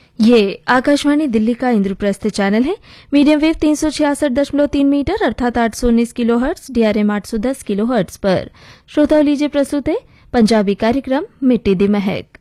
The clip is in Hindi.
ये आकाशवाणी दिल्ली का इंद्रप्रस्थ चैनल है। मीडियम वेव 366.3 मीटर अर्थात 819 किलोहर्ट्ज, डीआरएम 810 किलोहर्ट्ज पर। श्रोताओं, लीजिए प्रस्तुत है पंजाबी कार्यक्रम मिट्टी दी महक।